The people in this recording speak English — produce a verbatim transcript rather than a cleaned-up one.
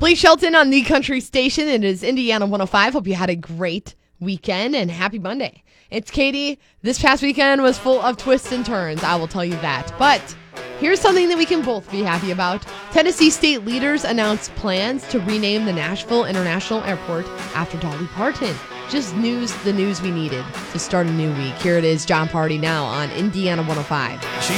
Blake Shelton on the Country Station. It is Indiana one oh five. Hope you had a great weekend and happy Monday. It's Katie. This past weekend was full of twists and turns. I will tell you that. But here's something that we can both be happy about. Tennessee state leaders announced plans to rename the Nashville International Airport after Dolly Parton. Just news, the news we needed to start a new week. Here it is, John Party now on Indiana one oh five. She